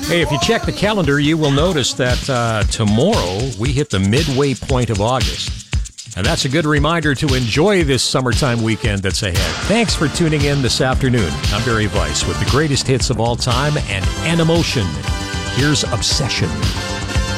Hey, if you check the calendar, you will notice that tomorrow we hit the midway point of August. And that's a good reminder to enjoy this summertime weekend that's ahead. Thanks for tuning in this afternoon. I'm Barry Weiss with the greatest hits of all time and Animotion. Here's Obsession.